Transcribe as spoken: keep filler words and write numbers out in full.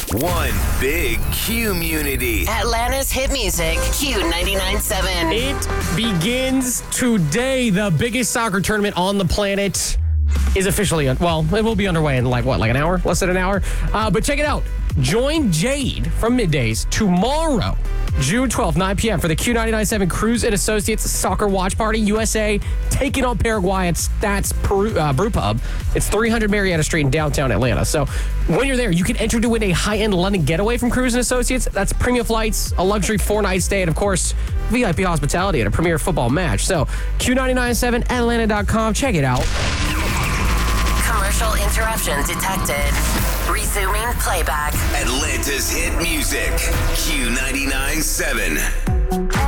One big community. Atlanta's hit music, Q ninety-nine point seven. It begins today. The biggest soccer tournament on the planet is officially, well, it will be underway in like, what, like an hour? Less than an hour? Uh, but check it out. Join Jade from Middays tomorrow, June twelfth, nine p.m. for the Q ninety-nine point seven Cruise and Associates Soccer Watch Party. U S A taking on Paraguay at Stats Peru, uh, Brew Pub. It's three hundred Marietta Street in downtown Atlanta. So when you're there, you can enter to win a high-end London getaway from Cruise and Associates. That's premium flights, a luxury four-night stay, and of course, V I P hospitality at a premier football match. So Q ninety-nine point seven Atlanta dot com. Check it out. Commercial interruption detected. Resuming playback. Atlanta's hit music, Q ninety-nine point seven.